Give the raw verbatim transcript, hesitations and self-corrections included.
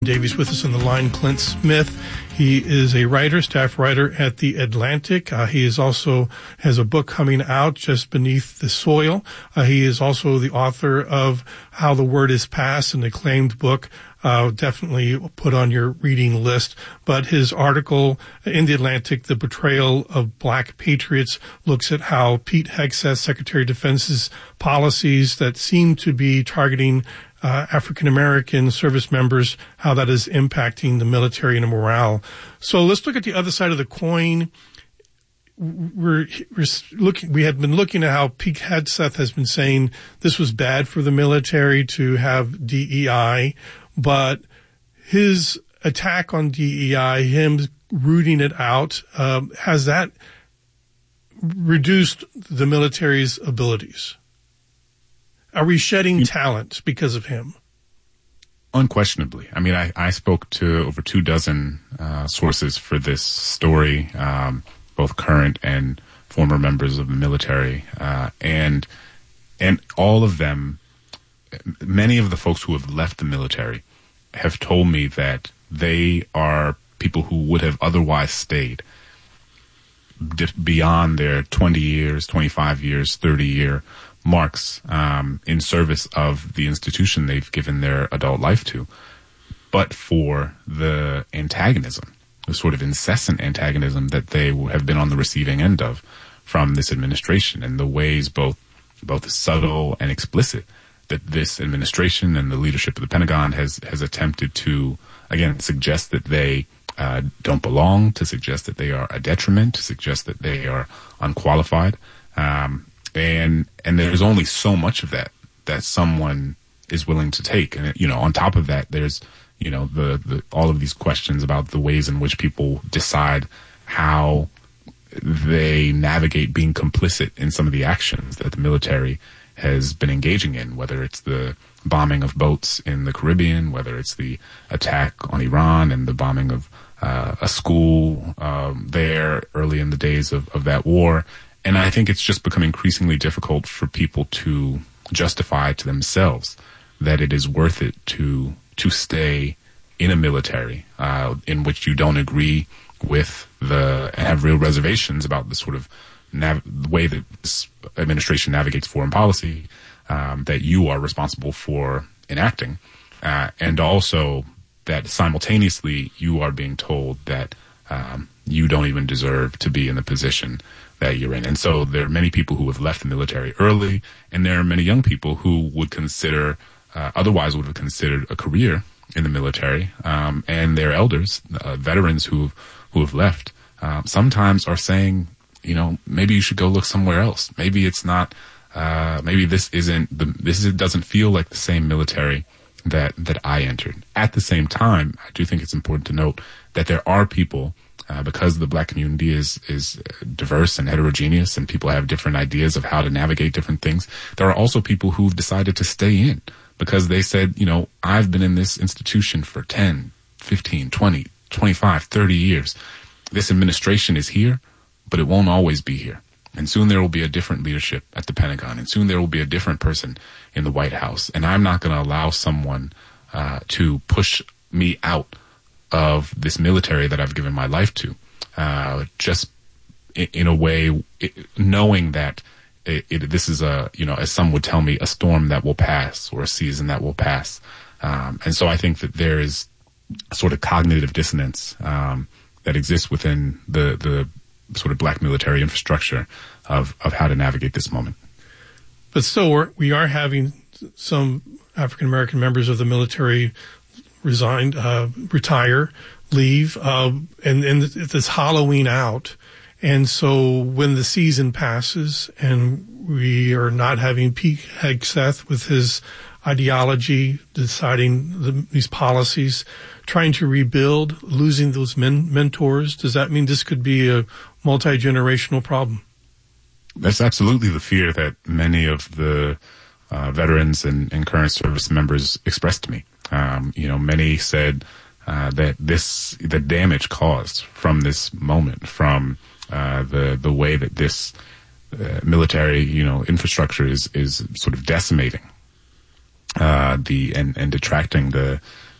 Davies with us on the line, Clint Smith. He is a writer, staff writer at The Atlantic. Uh, he is also has a book coming out, Just Beneath the Soil. Uh, he is also the author of How the Word is Passed, an acclaimed book. Uh, definitely put on your reading list. But his article in The Atlantic, The Betrayal of Black Patriots, looks at how Pete Hegseth, Secretary of Defense's policies that seem to be targeting Uh, African-American service members, how that is impacting the military and the morale. So let's look at the other side of the coin. We're, we're looking, we had been looking at how Pete Hegseth has been saying this was bad for the military to have D E I, but his attack on D E I, him rooting it out, um, has that reduced the military's abilities? Are we shedding talent because of him? Unquestionably. I mean, I, I spoke to over two dozen uh, sources for this story, um, both current and former members of the military, uh, and and all of them, many of the folks who have left the military have told me that they are people who would have otherwise stayed beyond their twenty years, twenty-five years, thirty year marks um, in service of the institution they've given their adult life to, but for the antagonism, the sort of incessant antagonism that they have been on the receiving end of from this administration, and the ways both both subtle and explicit that this administration and the leadership of the Pentagon has has attempted to, again, suggest that they uh, don't belong, to suggest that they are a detriment, to suggest that they are unqualified. Um, And, and there's only so much of that, that someone is willing to take. And, you know, on top of that, there's, you know, the, the, all of these questions about the ways in which people decide how they navigate being complicit in some of the actions that the military has been engaging in, whether it's the bombing of boats in the Caribbean, whether it's the attack on Iran and the bombing of uh, a school um, there early in the days of, of that war. And I think it's just become increasingly difficult for people to justify to themselves that it is worth it to to stay in a military uh, in which you don't agree with the and have real reservations about the sort of nav- the way that this administration navigates foreign policy um, that you are responsible for enacting, uh, and also that simultaneously you are being told that um, you don't even deserve to be in the position that you're in. And so there are many people who have left the military early, and there are many young people who would consider, uh, otherwise would have considered a career in the military, um, and their elders, uh, veterans who who have left, uh, sometimes are saying, you know, maybe you should go look somewhere else. Maybe it's not, uh, maybe this isn't, the, this is, doesn't feel like the same military that, that I entered. At the same time, I do think it's important to note that there are people, Uh, because the black community is is diverse and heterogeneous, and people have different ideas of how to navigate different things. There are also people who've decided to stay in because they said, you know, I've been in this institution for ten, fifteen, twenty, twenty-five, thirty years. This administration is here, but it won't always be here. And soon there will be a different leadership at the Pentagon, and soon there will be a different person in the White House. And I'm not going to allow someone uh, to push me out of this military that I've given my life to, uh, just in, in a way, it, knowing that it, it, this is a, you know, as some would tell me, a storm that will pass or a season that will pass. Um, and so I think that there is a sort of cognitive dissonance um, that exists within the, the sort of black military infrastructure of, of how to navigate this moment. But still, we're, we are having some African-American members of the military resigned, uh, retire, leave, uh, and, and this hollowing out. And so when the season passes and we are not having Pete Hegseth with his ideology, deciding the, these policies, trying to rebuild, losing those men, mentors, does that mean this could be a multi-generational problem? That's absolutely the fear that many of the uh, veterans and, and current service members expressed to me. Um, you know, many said uh, that this, the damage caused from this moment, from uh, the the way that this uh, military, you know, infrastructure is is sort of decimating uh, the and and detracting the